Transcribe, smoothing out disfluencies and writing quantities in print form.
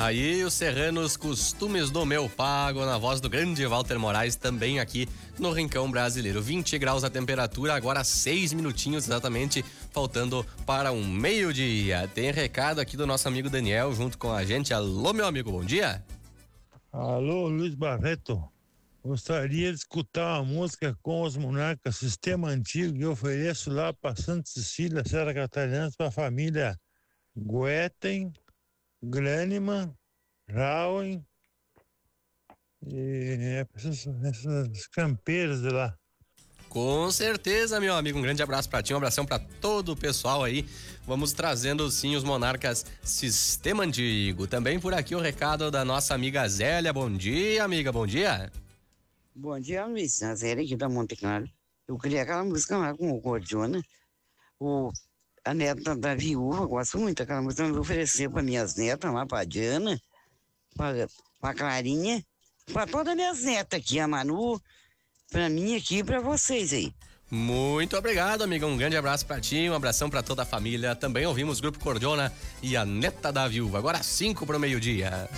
aí os serranos Costumes do Meu Pago, na voz do grande Walter Moraes, também aqui no Rincão Brasileiro. 20 graus a temperatura, agora 6 minutinhos exatamente, faltando para um meio-dia. Tem recado aqui do nosso amigo Daniel junto com a gente. Alô, meu amigo, bom dia. Alô, Luiz Barreto. Gostaria de escutar uma música com os Monarcas, Sistema Antigo, que eu ofereço lá para Santa Cecília, Serra Catarina, para a família Goeten, Graneman, Rauen e essas campeiras de lá. Com certeza, meu amigo, um grande abraço pra ti, um abração pra todo o pessoal aí. Vamos trazendo sim os Monarcas Sistema Antigo. Também por aqui o recado da nossa amiga Zélia. Bom dia, amiga, bom dia. Bom dia, Luiz. A Zélia aqui da Monte Claro. Eu queria aquela música lá com o Cordiona. A neta da viúva, gosto muito daquela música. Eu vou oferecer para minhas netas lá, para a Diana, para Clarinha, para todas as minhas netas aqui, a Manu, para mim aqui e para vocês aí. Muito obrigado, amiga. Um grande abraço pra ti, um abração pra toda a família. Também ouvimos Grupo Cordiona e a Neta da Viúva. Agora 5 pro meio-dia.